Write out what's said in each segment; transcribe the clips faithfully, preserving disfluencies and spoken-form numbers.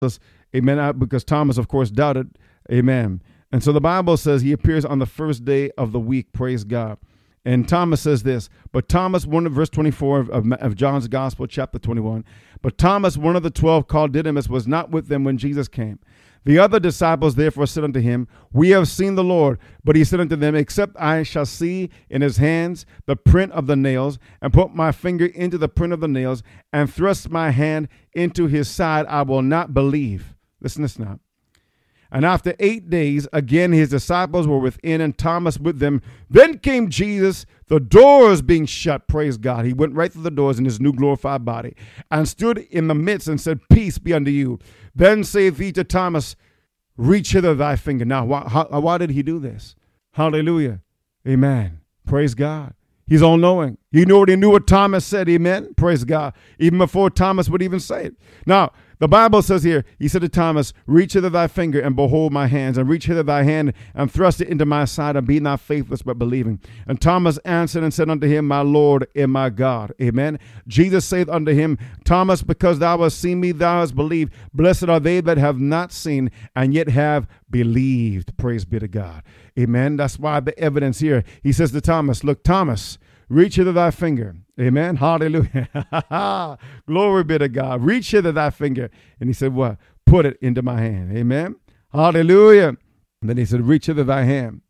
Amen. Because Thomas, of course, doubted. Amen. And so the Bible says he appears on the first day of the week. Praise God. And Thomas says this, but Thomas, one of verse twenty-four of, of, of John's Gospel, chapter twenty-one, but Thomas, one of the twelve, called Didymus, was not with them when Jesus came. The other disciples therefore said unto him, we have seen the Lord. But he said unto them, except I shall see in his hands the print of the nails, and put my finger into the print of the nails, and thrust my hand into his side, I will not believe. Listen to this now. And after eight days, again his disciples were within, and Thomas with them. Then came Jesus, the doors being shut, praise God. He went right through the doors in his new glorified body, and stood in the midst and said, peace be unto you. Then saith he to Thomas, reach hither thy finger. Now, why, how, why did he do this? Hallelujah. Amen. Praise God. He's all-knowing. He knew what he knew what Thomas said. Amen. Praise God. Even before Thomas would even say it. Now, the Bible says here, he said to Thomas, reach hither thy finger and behold my hands, and reach hither thy hand and thrust it into my side, and be not faithless but believing. And Thomas answered and said unto him, my Lord and my God. Amen. Jesus saith unto him, Thomas, because thou hast seen me, thou hast believed. Blessed are they that have not seen and yet have believed. Praise be to God. Amen. That's why the evidence here, he says to Thomas, look, Thomas, reach hither thy finger. Amen. Hallelujah. Glory be to God. Reach hither thy finger. And he said, what? Put it into my hand. Amen. Hallelujah. And then he said, reach hither thy hand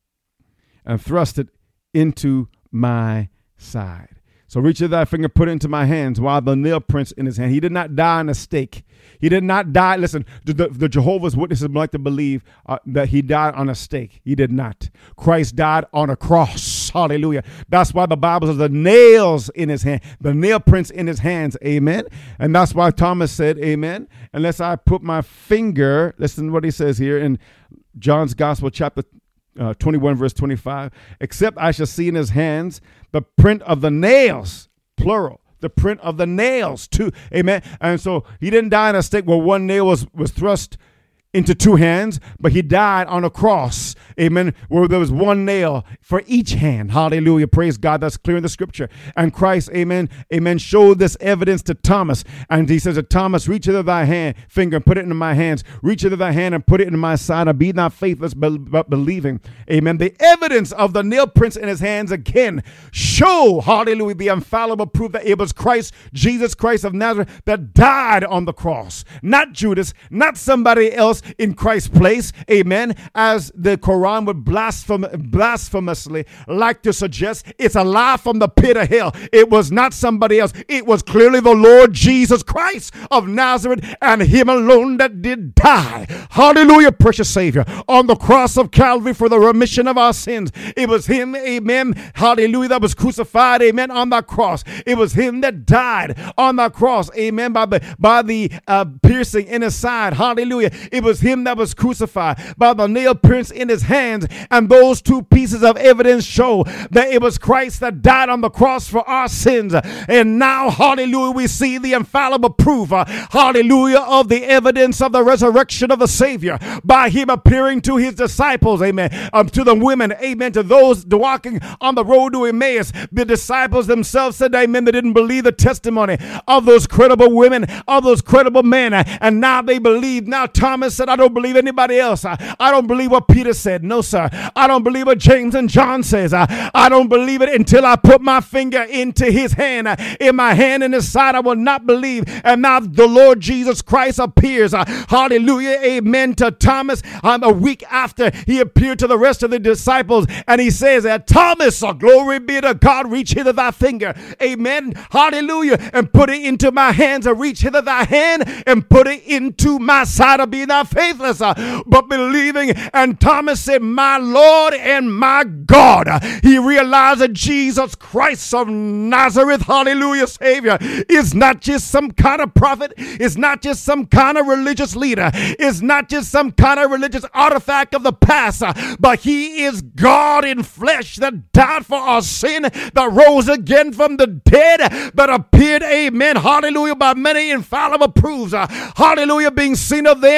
and thrust it into my side. So reach hither thy finger, put it into my hands, while the nail prints in his hand. He did not die on a stake. He did not die. Listen, the, the, the Jehovah's Witnesses like to believe uh, that he died on a stake. He did not. Christ died on a cross. Hallelujah. That's why the Bible says the nails in his hand, the nail prints in his hands. Amen. And that's why Thomas said, amen, unless I put my finger, listen to what he says here in John's Gospel, chapter uh, twenty-one, verse twenty-five, except I shall see in his hands the print of the nails, plural. The print of the nails too. Amen. And so he didn't die on a stake where one nail was, was thrust into two hands, but he died on a cross. Amen. Where there was one nail for each hand. Hallelujah. Praise God. That's clear in the scripture. And Christ, amen, amen, showed this evidence to Thomas. And he says to Thomas, reach hither thy hand, finger, and put it into my hands. Reach hither thy hand and put it into my side, and be not faithless, but believing. Amen. The evidence of the nail prints in his hands again show, hallelujah, the infallible proof that it was Christ, Jesus Christ of Nazareth, that died on the cross. Not Judas, not somebody else in Christ's place. Amen. As the Quran would blaspheme, blasphemously like to suggest, it's a lie from the pit of hell. It was not somebody else. It was clearly the Lord Jesus Christ of Nazareth, and him alone that did die. Hallelujah, precious Savior, on the cross of Calvary for the remission of our sins. It was him, amen, hallelujah, that was crucified, amen, on that cross. It was him that died on that cross, amen, by the, by the uh, piercing in his side. Hallelujah. It was him that was crucified by the nail prints in his hands. And those two pieces of evidence show that it was Christ that died on the cross for our sins. And now, hallelujah, we see the infallible proof, uh, hallelujah, of the evidence of the resurrection of the Savior by him appearing to his disciples, amen, um, to the women, amen, to those walking on the road to Emmaus. The disciples themselves said, amen, they didn't believe the testimony of those credible women, of those credible men, and now they believe. Now Thomas said, I don't believe anybody else. I, I don't believe what Peter said. No, sir. I don't believe what James and John says. I, I don't believe it until I put my finger into his hand. In my hand in his side, I will not believe. And now the Lord Jesus Christ appears. Uh, hallelujah. Amen. To Thomas um, a week after he appeared to the rest of the disciples. And he says that Thomas, oh, glory be to God, reach hither thy finger. Amen. Hallelujah. And put it into my hands, and reach hither thy hand and put it into my side, of being not faithless, uh, but believing. And Thomas said, my Lord and my God. He realized that Jesus Christ of Nazareth, hallelujah, Savior, is not just some kind of prophet. It's not just some kind of religious leader. It's not just some kind of religious artifact of the past, uh, but he is God in flesh that died for our sin, that rose again from the dead, that appeared, amen, hallelujah, by many infallible proofs, uh, hallelujah, being seen of them, amen,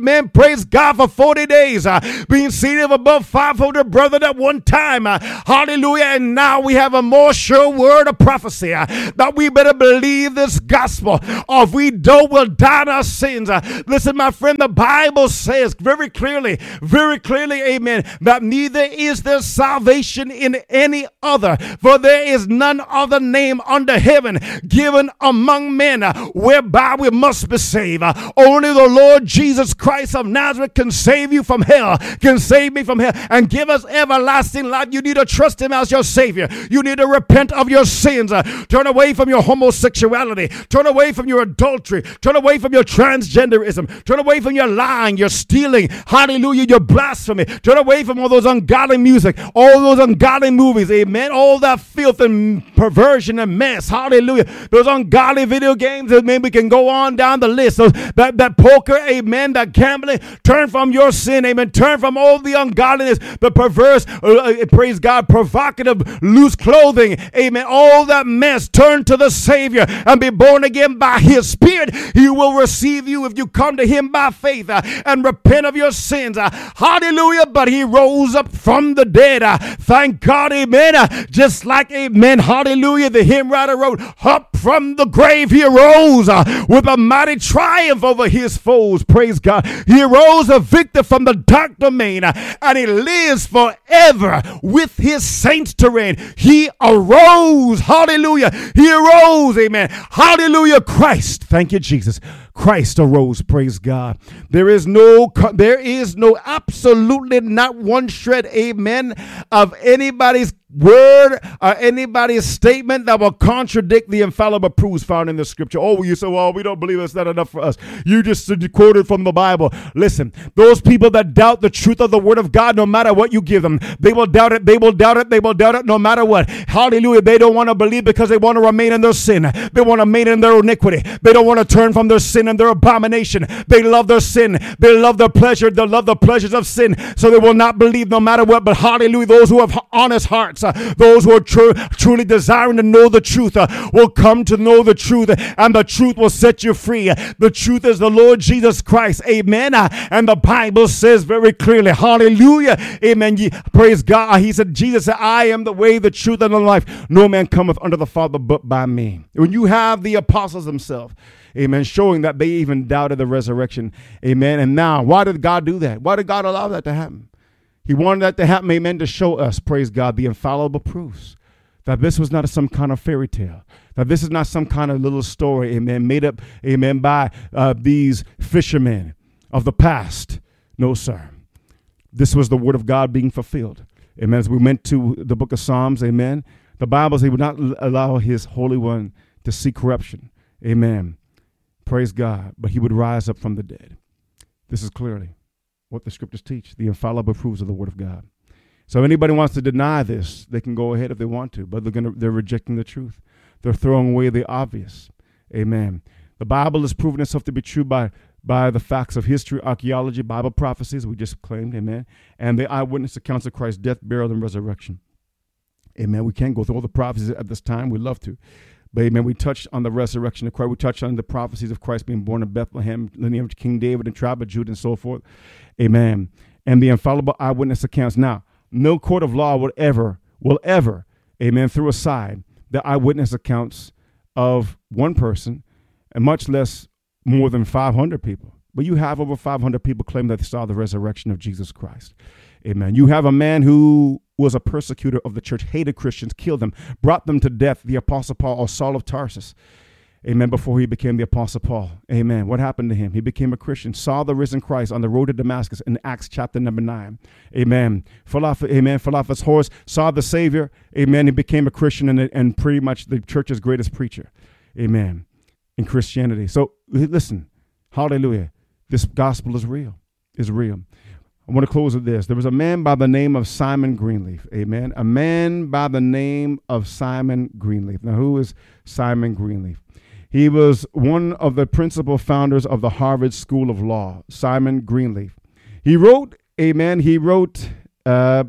amen, praise God, for forty days, uh, being seated above five hundred brethren at one time. Uh, hallelujah. And now we have a more sure word of prophecy uh, that we better believe this gospel, or if we don't, we'll die in our sins. Uh, listen, my friend, the Bible says very clearly, very clearly, amen, that neither is there salvation in any other, for there is none other name under heaven given among men uh, whereby we must be saved. Uh, only the Lord Jesus Christ of Nazareth can save you from hell, can save me from hell, and give us everlasting life. You need to trust him as your Savior. You need to repent of your sins. Uh, turn away from your homosexuality. Turn away from your adultery. Turn away from your transgenderism. Turn away from your lying, your stealing. Hallelujah, your blasphemy. Turn away from all those ungodly music, all those ungodly movies. Amen. All that filth and perversion and mess. Hallelujah. Those ungodly video games. Amen. We can go on down the list. Those, that, that poker. Amen. That gambling. Turn from your sin. Amen. Turn from all the ungodliness, the perverse, uh, praise God, provocative, loose clothing. Amen. All that mess. Turn to the Savior and be born again by his Spirit. He will receive you if you come to him by faith uh, and repent of your sins. Uh, hallelujah. But he rose up from the dead. Uh, thank God. Amen. Uh, just like, amen. Hallelujah. The hymn writer wrote, up from the grave he arose uh, with a mighty triumph over his foes. Praise God. He arose a victor from the dark domain uh, and he lives forever with his saints to reign. He arose. Hallelujah. He arose. Amen. Hallelujah. Christ. Thank you, Jesus. Christ arose. Praise God. There is no, there is no, absolutely not one shred, amen, of anybody's word or anybody's statement that will contradict the infallible proofs found in the scripture. Oh, you say, well, we don't believe it's not enough for us. You just quoted from the Bible. Listen, those people that doubt the truth of the word of God, no matter what you give them, they will doubt it. They will doubt it. They will doubt it no matter what. Hallelujah. They don't want to believe because they want to remain in their sin. They want to remain in their iniquity. They don't want to turn from their sin and their abomination. They love their sin. They love their pleasure. They love the pleasures of sin. So they will not believe no matter what. But hallelujah, those who have honest hearts, Uh, those who are tr- truly desiring to know the truth uh, will come to know the truth, and the truth will set you free. The truth is the Lord Jesus Christ. Amen. Uh, and the Bible says very clearly, hallelujah, amen. Ye, praise God. He said, Jesus said, I am the way, the truth, and the life. No man cometh unto the Father but by me. When you have the apostles themselves, amen, showing that they even doubted the resurrection. Amen. And now, why did God do that? Why did God allow that to happen? He wanted that to happen, amen, to show us, praise God, the infallible proofs that this was not some kind of fairy tale, that this is not some kind of little story, amen, made up, amen, by uh, these fishermen of the past. No, sir. This was the word of God being fulfilled. Amen. As we went to the book of Psalms, amen, the Bible says he would not allow his Holy One to see corruption. Amen. Praise God. But he would rise up from the dead. This is clearly what the scriptures teach, the infallible proofs of the word of God. So if anybody wants to deny this, they can go ahead if they want to, but they're gonna they're rejecting the truth. They're throwing away the obvious. Amen. The Bible has proven itself to be true by by the facts of history, archaeology, Bible prophecies, we just claimed, amen, and the eyewitness accounts of Christ's death, burial, and resurrection. Amen. We can't go through all the prophecies at this time. We'd love to. But amen, we touched on the resurrection of Christ. We touched on the prophecies of Christ being born in Bethlehem, lineage of King David and tribe of Judah and so forth. Amen. And the infallible eyewitness accounts. Now, no court of law will ever, will ever, amen, throw aside the eyewitness accounts of one person, and much less more than five hundred people. But you have over five hundred people claim that they saw the resurrection of Jesus Christ. Amen. You have a man who was a persecutor of the church, hated Christians, killed them, brought them to death, the Apostle Paul, or Saul of Tarsus. Amen. Before he became the Apostle Paul. Amen. What happened to him? He became a Christian, saw the risen Christ on the road to Damascus in Acts chapter number nine. Amen. Fell off, amen. Fell off his horse, saw the Savior. Amen. He became a Christian and, and pretty much the church's greatest preacher. Amen. In Christianity. So listen, hallelujah. This gospel is real. Is real. I want to close with this. There was a man by the name of Simon Greenleaf. Amen. A man by the name of Simon Greenleaf. Now, who is Simon Greenleaf? He was one of the principal founders of the Harvard School of Law, Simon Greenleaf. He wrote, amen, he wrote uh,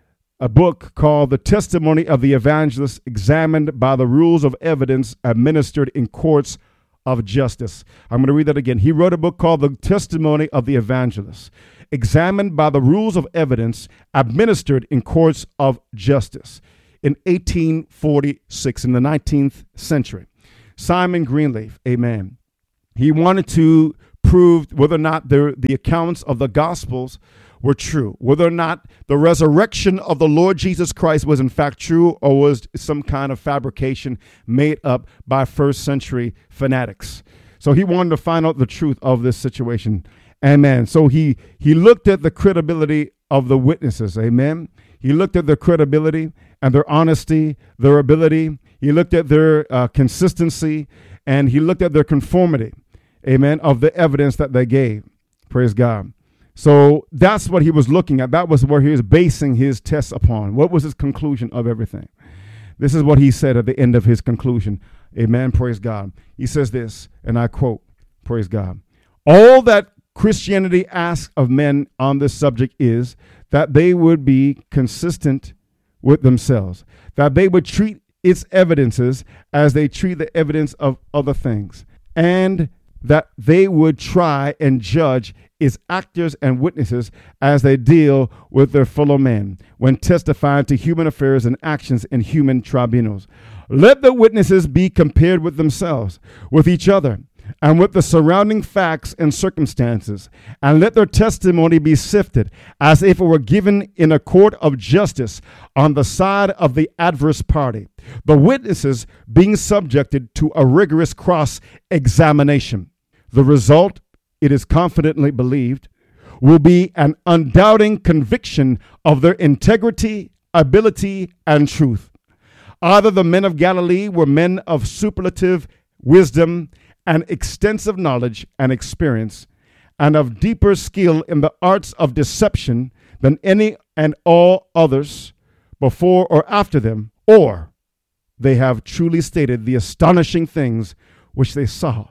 a book called The Testimony of the Evangelist, examined by the rules of evidence administered in courts of justice. I'm going to read that again. He wrote a book called The Testimony of the Evangelist, examined by the rules of evidence administered in courts of justice in eighteen forty-six, in the nineteenth century. Simon Greenleaf, amen. He wanted to prove whether or not the, the accounts of the Gospels were true, whether or not the resurrection of the Lord Jesus Christ was in fact true or was some kind of fabrication made up by first century fanatics. So he wanted to find out the truth of this situation. Amen. So he, he looked at the credibility of the witnesses. Amen. He looked at their credibility and their honesty, their ability. He looked at their uh, consistency, and he looked at their conformity, amen, of the evidence that they gave. Praise God. So that's what he was looking at. That was where he was basing his tests upon. What was his conclusion of everything? This is what he said at the end of his conclusion. Amen. Praise God. He says this, and I quote, praise God. All that Christianity asks of men on this subject is that they would be consistent with themselves, that they would treat its evidences as they treat the evidence of other things, and that they would try and judge its actors and witnesses as they deal with their fellow men when testifying to human affairs and actions in human tribunals. Let the witnesses be compared with themselves, with each other, and with the surrounding facts and circumstances, and let their testimony be sifted as if it were given in a court of justice on the side of the adverse party, the witnesses being subjected to a rigorous cross-examination. The result, it is confidently believed, will be an undoubting conviction of their integrity, ability, and truth. Either the men of Galilee were men of superlative wisdom and extensive knowledge and experience, and of deeper skill in the arts of deception than any and all others before or after them, or they have truly stated the astonishing things which they saw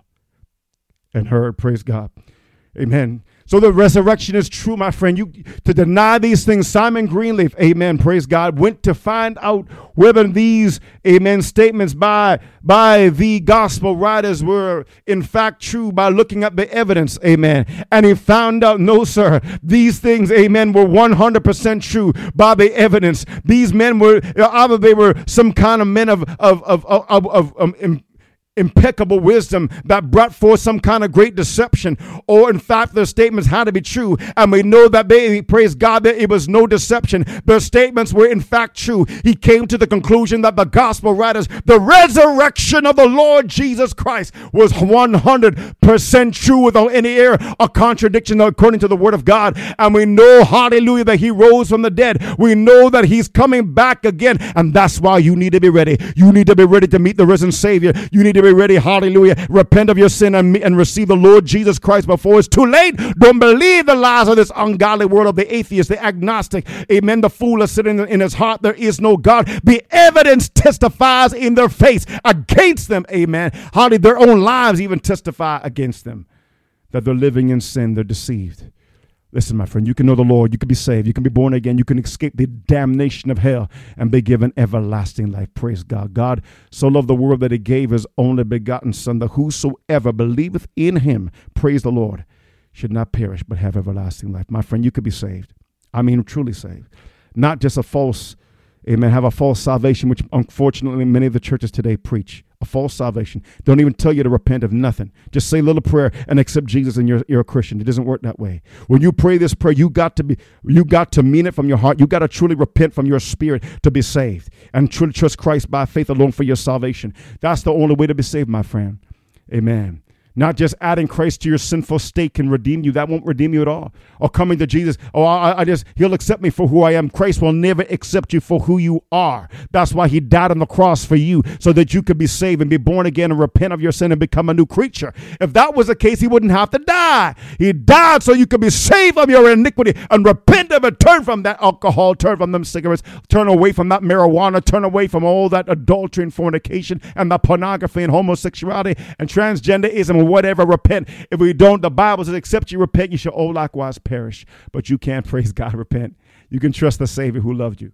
and heard. Praise God. Amen. So the resurrection is true, my friend. You to deny these things, Simon Greenleaf, amen, praise God, went to find out whether these, amen, statements by, by the gospel writers were in fact true by looking at the evidence, amen. And he found out, no, sir, these things, amen, were one hundred percent true by the evidence. These men were, either they were some kind of men of, of, of, of, of, of um, impeccable wisdom that brought forth some kind of great deception, or in fact their statements had to be true, and we know that they, praise God, that it was no deception. Their statements were in fact true. He came to the conclusion that the gospel writers, the resurrection of the Lord Jesus Christ was one hundred percent true without any error or contradiction according to the word of God. And we know, hallelujah, that he rose from the dead. We know that he's coming back again, and that's why you need to be ready. You need to be ready to meet the risen Savior. You need to be ready, hallelujah, repent of your sin and, and receive the Lord Jesus Christ before it's too late. Don't believe the lies of this ungodly world of the atheist, the agnostic, amen, the fool is sitting in his heart, there is no God. The evidence testifies in their face against them, amen. Hardly their own lives even testify against them, that they're living in sin, they're deceived. Listen, my friend, you can know the Lord, you can be saved, you can be born again, you can escape the damnation of hell and be given everlasting life. Praise God. God so loved the world that he gave his only begotten Son, that whosoever believeth in him, praise the Lord, should not perish but have everlasting life. My friend, you could be saved. I mean, truly saved. Not just a false, amen, have a false salvation, which unfortunately many of the churches today preach. A false salvation. Don't even tell you to repent of nothing. Just say a little prayer and accept Jesus, and you're, you're a Christian. It doesn't work that way. When you pray this prayer, you got to be, you got to mean it from your heart. You got to truly repent from your spirit to be saved, and truly trust Christ by faith alone for your salvation. That's the only way to be saved, my friend. Amen. Not just adding Christ to your sinful state can redeem you. That won't redeem you at all. Or coming to Jesus, oh, I, I just, he'll accept me for who I am. Christ will never accept you for who you are. That's why he died on the cross for you, so that you could be saved and be born again and repent of your sin and become a new creature. If that was the case, he wouldn't have to die. He died so you could be saved of your iniquity and repent of it. Turn from that alcohol, turn from them cigarettes, turn away from that marijuana, turn away from all that adultery and fornication and the pornography and homosexuality and transgenderism. Whatever, repent. If we don't, the Bible says, except you repent, you shall all likewise perish. But you can't, praise God, repent. You can trust the Savior who loved you.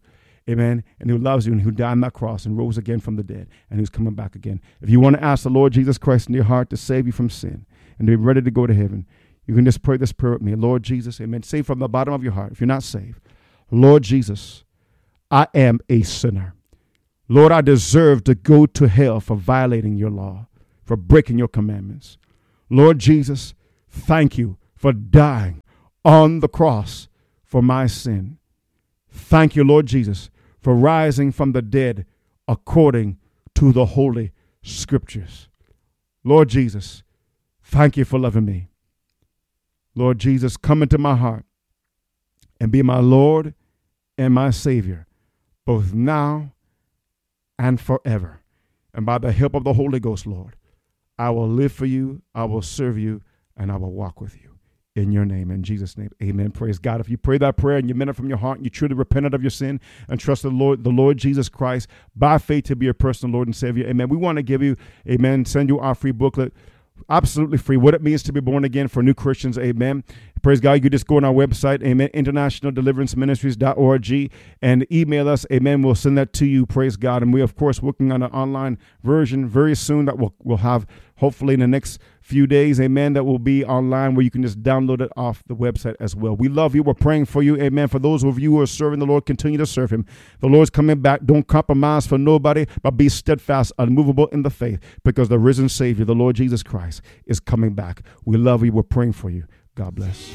amen, and who loves you and who died on that cross and rose again from the dead and who's coming back again. If you want to ask the Lord Jesus Christ in your heart to save you from sin and to be ready to go to heaven, you can just pray this prayer with me. Lord Jesus, amen. Say from the bottom of your heart, if you're not saved, Lord Jesus, I am a sinner. Lord, I deserve to go to hell for violating your law, for breaking your commandments. Lord Jesus, thank you for dying on the cross for my sin. Thank you, Lord Jesus, for rising from the dead according to the Holy Scriptures. Lord Jesus, thank you for loving me. Lord Jesus, come into my heart and be my Lord and my Savior, both now and forever. And by the help of the Holy Ghost, Lord, I will live for you, I will serve you, and I will walk with you. In your name, in Jesus' name, amen. Praise God. If you pray that prayer and you meant it from your heart and you truly repented of your sin and trust the Lord, the Lord Jesus Christ by faith to be your personal Lord and Savior, amen. We want to give you, amen, send you our free booklet, absolutely free, what it means to be born again for new Christians, amen. Praise God. You can just go on our website, amen, international deliverance ministries dot org, and email us, amen. We'll send that to you, praise God. And we, of course, working on an online version very soon that we'll, we'll have, hopefully in the next few days, amen, that will be online where you can just download it off the website as well. We love you. We're praying for you, amen. For those of you who are serving the Lord, continue to serve him. The Lord's coming back. Don't compromise for nobody, but be steadfast, unmovable in the faith, because the risen Savior, the Lord Jesus Christ, is coming back. We love you. We're praying for you. God bless.